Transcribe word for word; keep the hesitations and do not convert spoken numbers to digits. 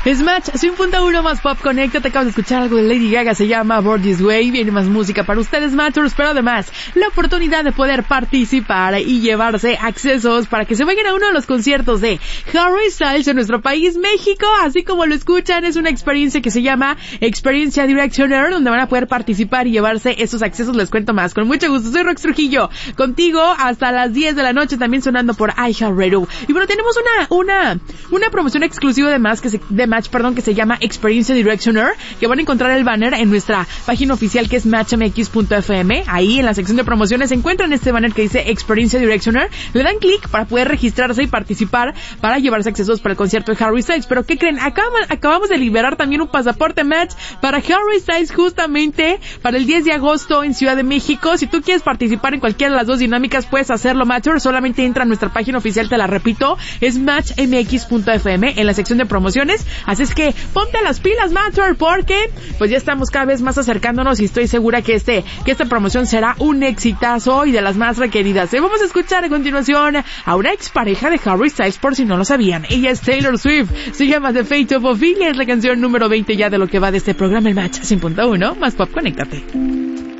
Smash cien punto uno más Pop Connecta. Te acabas de escuchar algo de Lady Gaga, se llama Born This Way. Viene más música para ustedes, Matchers, pero además la oportunidad de poder participar y llevarse accesos para que se vayan a uno de los conciertos de Harry Styles en nuestro país, México. Así como lo escuchan, es una experiencia que se llama Experiencia Directioner, donde van a poder participar y llevarse esos accesos. Les cuento más con mucho gusto. Soy Rox Trujillo, contigo hasta las diez de la noche, también sonando por iHeartRadio. Y bueno, tenemos una una una promoción exclusiva de más que se, de Match, perdón, que se llama Experiencia Directioner, que van a encontrar el banner en nuestra página oficial, que es match m x punto f m. Ahí en la sección de promociones se encuentran este banner que dice Experiencia Directioner. Le dan clic para poder registrarse y participar para llevarse accesos para el concierto de Harry Styles. Pero ¿qué creen? Acabamos, acabamos de liberar también un pasaporte Match para Harry Styles justamente para el diez de agosto en Ciudad de México. Si tú quieres participar en cualquiera de las dos dinámicas, puedes hacerlo, Matcher. Solamente entra a nuestra página oficial, te la repito, es match m x punto f m en la sección de promociones. Así es que ponte las pilas, Matcher, porque pues ya estamos cada vez más acercándonos y estoy segura que este que esta promoción será un exitazo y de las más requeridas. Y vamos a escuchar a continuación a una expareja de Harry Styles, por si no lo sabían. Ella es Taylor Swift, se llama The Fate of Ophelia, es la canción número veinte ya de lo que va de este programa, el Match cien punto uno más Pop, conéctate.